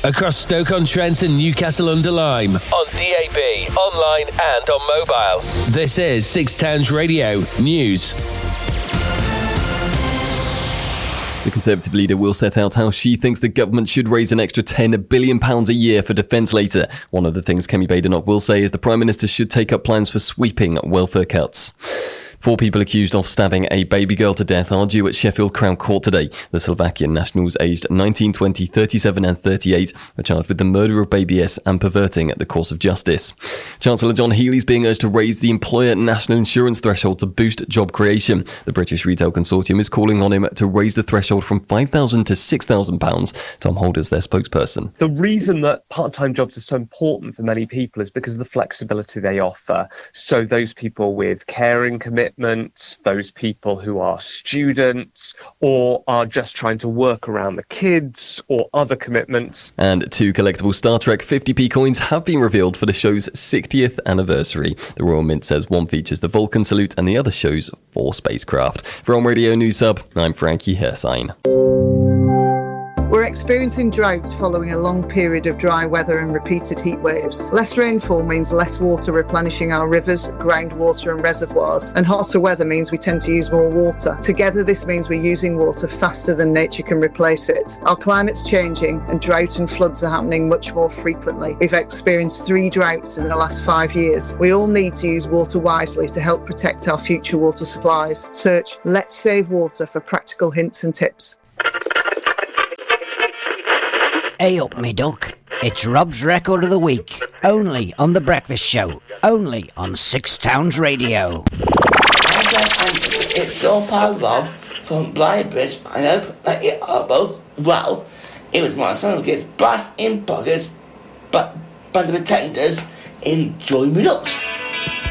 across Stoke-on-Trent and Newcastle-under-Lyme, on DAB, online and on mobile. This is Six Towns Radio News. The Conservative leader will set out how she thinks the government should raise an extra £10 billion a year for defence later. One of the things Kemi Badenoch will say is the Prime Minister should take up plans for sweeping welfare cuts. 4 people accused of stabbing a baby girl to death are due at Sheffield Crown Court today. The Slovakian nationals aged 19, 20, 37 and 38 are charged with the murder of baby S and perverting the course of justice. Chancellor John Healey is being urged to raise the employer national insurance threshold to boost job creation. The British Retail Consortium is calling on him to raise the threshold from £5,000 to £6,000. Tom Holders, their spokesperson. The reason that part-time jobs are so important for many people is because of the flexibility they offer. So those people with caring commitments, those people who are students or are just trying to work around the kids or other commitments. And 2 collectible Star Trek 50p coins have been revealed for the show's 60th anniversary. The Royal Mint says one features the Vulcan salute and the other shows 4 spacecraft. For On Radio News Hub, I'm Frankie Hersine. We're experiencing droughts following a long period of dry weather and repeated heat waves. Less rainfall means less water replenishing our rivers, groundwater and reservoirs, and hotter weather means we tend to use more water. Together, this means we're using water faster than nature can replace it. Our climate's changing and drought and floods are happening much more frequently. We've experienced 3 droughts in the last 5 years. We all need to use water wisely to help protect our future water supplies. Search Let's Save Water for practical hints and tips. Hey up, me duck. It's Rob's Record of the Week. Only on The Breakfast Show. Only on Six Towns Radio. It's your pal Rob from Blindbridge. I hope that you are both well. It was my son who gets blast in pockets by the pretenders in Joy Me Ducks.